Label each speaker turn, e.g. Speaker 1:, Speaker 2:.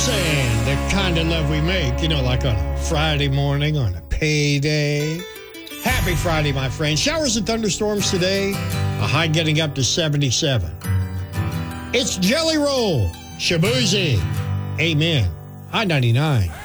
Speaker 1: and the kind of love we make, like on a Friday morning, on a payday. Happy Friday, my friend. Showers and thunderstorms today, a high getting up to 77. It's Jelly Roll, Shabuzi. Amen. High 99.